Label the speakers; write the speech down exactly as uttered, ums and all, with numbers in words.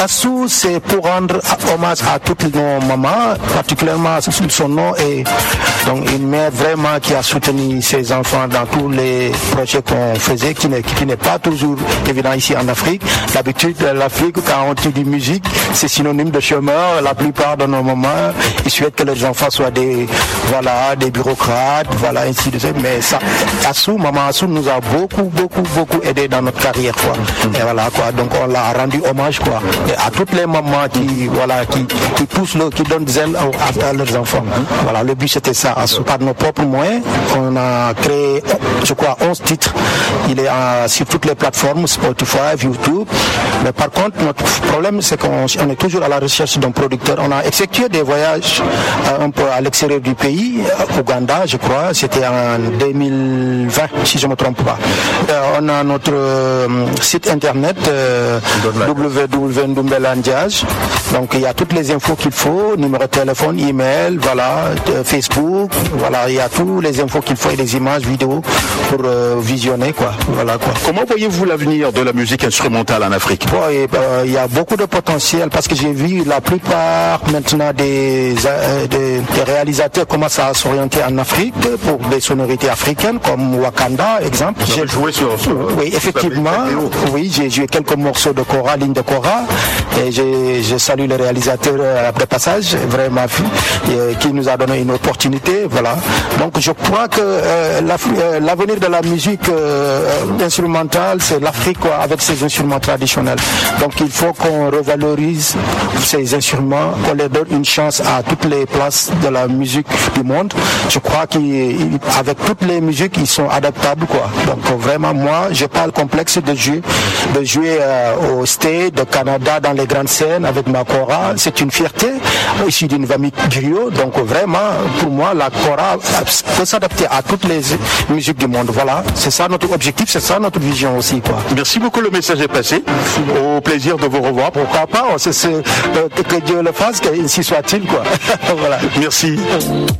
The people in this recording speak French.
Speaker 1: Assou, c'est pour rendre hommage à toutes nos mamans, particulièrement son nom est donc une mère vraiment qui a soutenu ses enfants dans tous les projets qu'on faisait, qui n'est, qui n'est pas toujours évident ici en Afrique. D'habitude, l'Afrique, quand on dit musique, c'est synonyme de chômeurs. La plupart de nos mamans, ils souhaitent que leurs enfants soient des, voilà, des bureaucrates, voilà, ainsi de suite. Mais ça, Assou, maman Assou nous a beaucoup, beaucoup, beaucoup aidé dans notre carrière, quoi. Et voilà, quoi. Donc, on l'a rendu hommage, quoi. Et à toutes les mamans qui, voilà, qui, qui poussent, le, qui donnent des ailes à, à leurs enfants. Voilà, le but c'était ça. Par nos propres moyens, on a créé, je crois, onze titres. Il est en, sur toutes les plateformes, Spotify, YouTube. Mais par contre, notre problème, c'est qu'on on est toujours à la recherche d'un producteur. On a effectué des voyages euh, un peu à l'extérieur du pays, Ouganda, je crois. C'était en deux mille vingt, si je ne me trompe pas. Euh, on a notre euh, site internet euh, w w w point ndumbelandiage. Donc il y a toutes les infos qu'il faut, numéro de téléphone, email, voilà, euh, Facebook, voilà, il y a toutes les infos qu'il faut et des images, vidéos pour euh, visionner, quoi. Voilà, quoi.
Speaker 2: Comment voyez-vous l'avenir de la musique instrumentale en Afrique?
Speaker 1: Bon, et, euh, il y a beaucoup de potentiel parce que j'ai vu la plupart maintenant des, euh, des, des réalisateurs commencent à s'orienter en Afrique pour des sonorités africaines comme Wakanda, exemple.
Speaker 2: J'ai joué sur, sur
Speaker 1: oui, effectivement. Oui, j'ai joué quelques morceaux de Kora, ligne de Kora, et j'ai, je salue le réalisateur après passage, vraiment, et, qui nous a donné une opportunité, voilà. Donc je crois que euh, la, euh, l'avenir de la musique euh, instrumentale, c'est l'Afrique, quoi, avec ses instruments traditionnels. Donc il faut qu'on revalorise ces instruments, qu'on leur donne une chance à toutes les places de la musique du monde. Je crois qu'avec toutes les musiques, ils sont adaptables, quoi. Donc vraiment, moi, j'ai pas le complexe de jouer, de jouer euh, au Stade, au Canada, dans les grandes scènes avec ma Kora. C'est une fierté, issue d'une famille griot. Donc vraiment, pour moi, la Kora peut s'adapter à toutes les musiques du monde. Voilà, c'est ça notre objectif, c'est ça notre vision aussi, quoi.
Speaker 2: Merci beaucoup, le message est passé. Au plaisir de vous revoir.
Speaker 1: Pourquoi pas, c'est, c'est, euh, que Dieu le fasse, qu'ainsi soit-il, quoi. Voilà.
Speaker 2: Merci.